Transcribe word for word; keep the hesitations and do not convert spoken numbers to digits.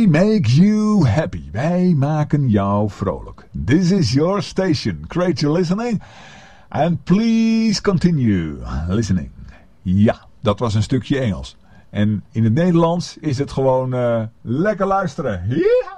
Make you happy. Wij maken jou vrolijk. This is your station. Great you're listening. And please continue listening. Ja, dat was een stukje Engels. En in het Nederlands is het gewoon uh, lekker luisteren. Yeehaw!